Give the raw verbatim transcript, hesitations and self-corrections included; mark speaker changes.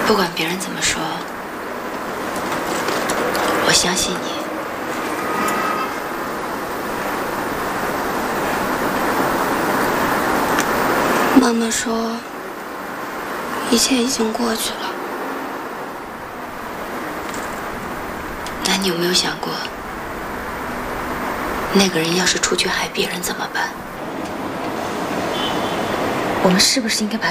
Speaker 1: 不管别人怎么说，我相信你。
Speaker 2: 妈妈说，一切已经过去了。
Speaker 1: 那你有没有想过，那个人要是出去害别人怎么办？
Speaker 3: 我们是不是应该把